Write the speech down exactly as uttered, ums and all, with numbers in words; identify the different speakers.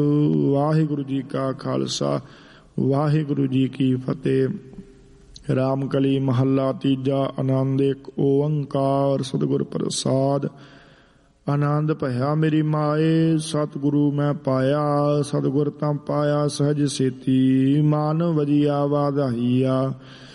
Speaker 1: ਵਾਹਿਗੁਰੂ ਜੀ ਕਾ ਖਾਲਸਾ ਵਾਹਿਗੁਰੂ ਜੀ ਕੀ ਫਤਿਹ। ਰਾਮਕਲੀ ਮਹੱਲਾ ਤੀਜਾ। ਆਨੰਦ ਇੱਕ ਓੰਕਾਰ ਸਤਿਗੁਰ ਪ੍ਰਸਾਦ। ਆਨੰਦ ਭਇਆ ਮੇਰੀ ਮਾਏ, ਸਤਿਗੁਰੂ ਮੈਂ ਪਾਇਆ। ਸਤਿਗੁਰ ਤਾਂ ਪਾਇਆ ਸਹਿਜ ਸੇਤੀ, ਮਨ ਵਜੀਆ ਵਾਧਾਈਆ।